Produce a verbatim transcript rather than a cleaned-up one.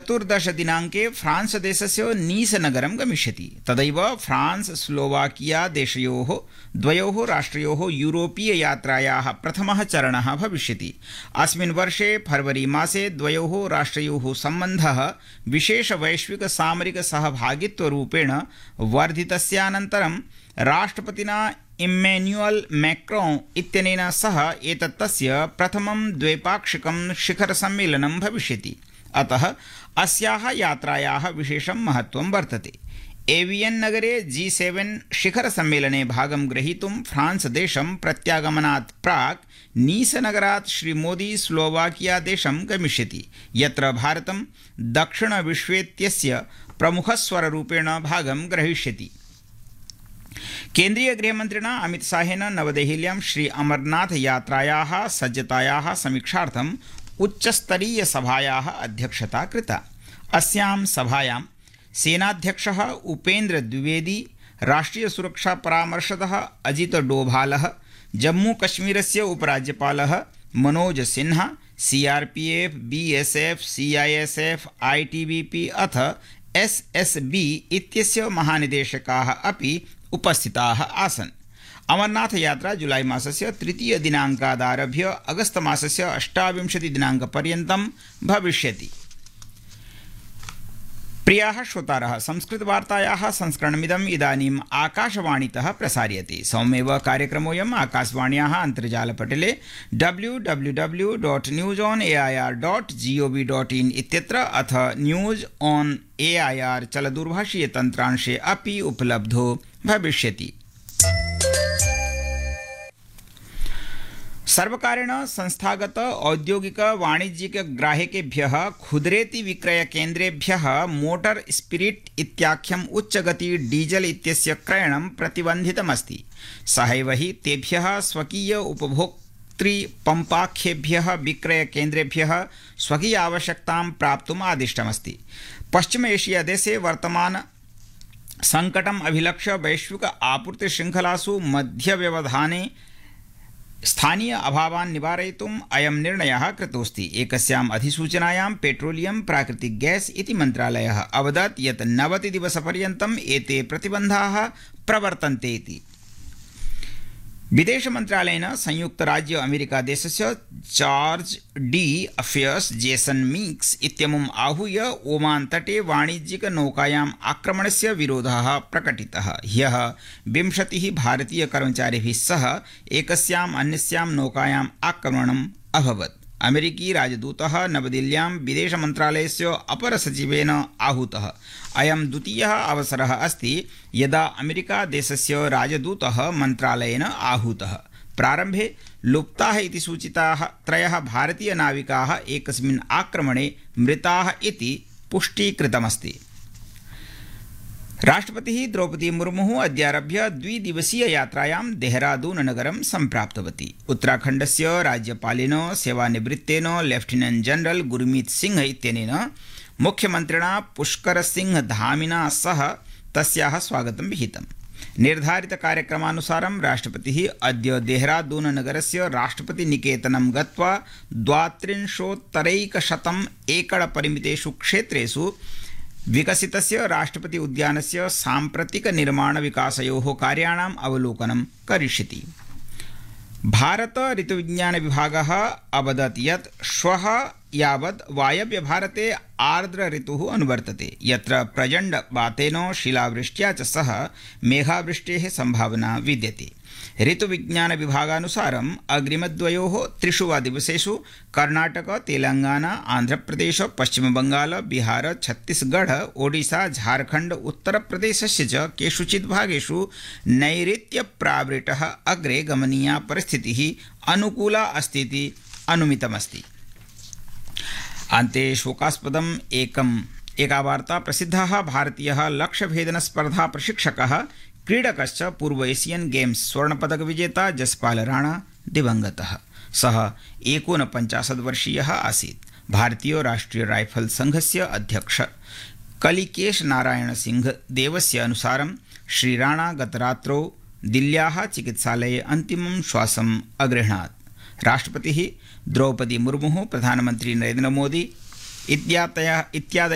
चतुर्दश दिनाङ्के फ्रांस देशस्य नीस नगरं गमिष्यति। तदैव फ्रांस स्लोवाकिया देशयोः द्वयोः राष्ट्रयोः यूरोपीय यात्रायाः प्रथमः चरणः भविष्यति। अस्मिन् वर्षे फरवरी मासे द्वयोः राष्ट्रयोः सम्बन्धः विशेष वैश्विक सामरिक सहभागित्वरूपेण वर्धितस्यानन्तरं राष्ट्रपतिना इम्मेन्युअल मैक्रोन इत्यनेन सह एतत् तस्य प्रथमं द्वैपाक्षिकं शिखरसम्मेलनं भविष्यति। अतः अस्याः यात्रायाः विशेषं महत्त्वं वर्तते। एवियन नगरे जी सेवन शिखरसम्मेलने भागं ग्रहीतुं फ्रांस देशं प्रत्यागमनात् प्राक् नीस नगरात् श्रीमोदी स्लोवाकिया देशं गमिष्यति, यत्र भारतं दक्षिणविश्वेत्यस्य प्रमुखस्वररूपेण भागं ग्रहीष्यति। केन्द्रीय गृहमन्त्रिणा अमित शाहेन नवदेहल्यां श्री अमरनाथ यात्रायाः सज्जतायाः समीक्षार्थम् उच्चस्तरीय सभायाः अध्यक्षता कृता। अस्यां सभायां सेनाध्यक्षः उपेन्द्र द्विवेदी, राष्ट्रीय सुरक्षा परामर्शदः Ajit डोभालः, Jammu कश्मीरस्य उपराज्यपालः Manoj Sinha, CRPF, BSF, CISF, ITBP अथ एसएसबी इत्यस्य महानिदेशकाः अपि उपस्थिताः आसन्। अमरनाथ यात्रा जुलाई मासस्य तृतीय दिनाङ्कादारभ्य अगस्त मासस्य अष्टाविंशति दिनाङ्कपर्यन्तं भविष्यति। प्रियाः श्रोतारः, संस्कृतवार्तायाः संस्करणमिदम् इदानीम् आकाशवाणीतः प्रसार्यते। सममेव कार्यक्रमोऽयम् आकाशवाण्याः अन्तर्जालपटले W W W dot news on A I are dot ji O V dot in इत्यत्र अथ न्यूस् आन् ए ऐ आर् चलदूरभाषीयतन्त्रांशे अपि उपलब्धो भविष्यति। सर्वकारेण संस्थागत औद्योगिक वाणिज्यिक ग्राहकेभ्यः खुदरेति विक्रय केन्द्रेभ्यः मोटर स्पिरिट इत्याख्यम् उच्चगति डीजल इत्यस्य क्रयणं प्रतिबन्धितमस्ति। सहैव हि तेभ्यः स्वकीय उपभोक्तृ पम्पाख्येभ्यः विक्रय केन्द्रेभ्यः स्वकीय आवश्यकतां प्राप्तुम् आदिष्टमस्ति। पश्चिम एशिया देशे वर्तमान संकटम् अभिलक्ष्य वैश्विक आपूर्ति श्रृङ्खलासु मध्यव्यवधाने स्थानीय अभावान् निवारयितुम् अयं निर्णयः कृतोऽस्ति। एकस्याम् अधिसूचनायां पेट्रोलियम प्राकृतिक गैस इति मन्त्रालयः अवदत् यत् नवतिदिवसपर्यन्तम् एते प्रतिबन्धाः प्रवर्तन्ते इति। विदेश मन्त्रालयेन संयुक्त राज्य अमेरिका देशस्य charge D affairs Jason Meeks इत्यमुम् आहूय ओमान तटे वाणिज्यिक नौकायाम् आक्रमणस्य विरोधः प्रकटितः। ह्यः विंशतिः भारतीय कर्मचारिभिः सह एकस्याम् अन्यस्यां नौकायाम् आक्रमणम् अभवत्। अमेरिकी राजदूतः नवदिल्ल्यां विदेश मन्त्रालयस्य अपर सचिवेन आहूतः। अयं द्वितीयः अवसरः अस्ति यदा अमेरिका देशस्य राजदूतः मन्त्रालयेन आहूतः। प्रारम्भे लुप्ताः इति सूचिताः त्रयः भारतीय नाविकाः एकस्मिन् आक्रमणे मृताः इति पुष्टीकृतमस्ति। राष्ट्रपतिः द्रौपदी मुर्मुः अद्यारभ्य द्विदिवसीय यात्रायां देहरादून नगरं सम्प्राप्तवती। उत्तराखण्डस्य राज्यपालेन सेवानिवृत्तेन लेफ्टिनेंट जनरल गुरमीत सिंह इत्यनेन मुख्यमन्त्रिणा पुष्कर सिंह धामिना सह तस्याः स्वागतं विहितम्। निर्धारित कार्यक्रमानुसारं राष्ट्रपतिः अद्य देहरादून नगरस्य राष्ट्रपति निकेतनं गत्वा द्वात्रिंशोत्तरैकशतम् एकड़ परिमितेषु क्षेत्रेषु विकसितस्य राष्ट्रपति उद्यानस्य साम्प्रतिक निर्माण विकासयोः कार्याणाम् अवलोकनं करिष्यति। भारत ऋतुविज्ञान विभागः अवदत् यत् श्वः यावत् वायव्य भारते आर्द्र ऋतुः अनुवर्तते, यत्र प्रचण्डवातेन शिलावृष्ट्या च सह मेघावृष्टेः सम्भावना विद्यते। ऋतुविज्ञान विभागानुसारम् अग्रिमद्वयोः त्रिषु वा दिवसेषु कर्णाटक, तेलंगाना, आन्ध्रप्रदेश, पश्चिमबंगाल, बिहार, छत्तीसगढ़, ओडिशा, झारखंड, उत्तरप्रदेशस्य च केषुचित् भागेषु नैऋत्यप्रावृतः अग्रे गमनीया परिस्थितिः अनुकूला अस्ति इति अनुमितमस्ति। अन्ते शोकास्पदम् एकम् एका वार्ता। प्रसिद्धः भारतीयः लक्ष्यभेदन स्पर्धा प्रशिक्षकः क्रीडकश्च पूर्व एशियन गेम्स स्वर्णपदक विजेता जसपाल राणा दिवंगतः। सः एकोनपञ्चाशत् वर्षीयः आसीत्। भारतीय राष्ट्रीय राइफल संघस्य अध्यक्ष कलिकेश नारायण सिंह देवस्य अनुसारं श्री राणा गतरात्रौ दिल्ल्याः चिकित्सालये अन्तिमं श्वासम् अगृह्णात्। राष्ट्रपतिः द्रौपदी मुर्मुः, प्रधानमन्त्री नरेन्द्र मोदी इत्यादयः इत्यादयः